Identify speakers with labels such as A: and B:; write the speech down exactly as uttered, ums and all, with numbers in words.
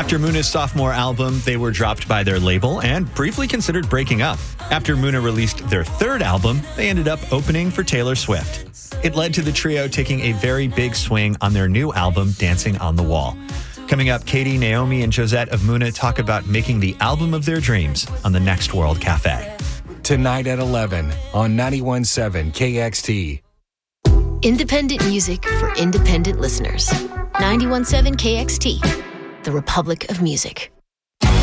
A: After Muna's sophomore album, they were dropped by their label and briefly considered breaking up. After Muna released their third album, they ended up opening for Taylor Swift. It led to the trio taking a very big swing on their new album, Dancing on the Wall. Coming up, Katie, Naomi, and Josette of Muna talk about making the album of their dreams on the Next World Cafe.
B: Tonight at eleven on ninety-one point seven K X T.
C: Independent music for independent listeners. ninety-one point seven K X T, the Republic of Music.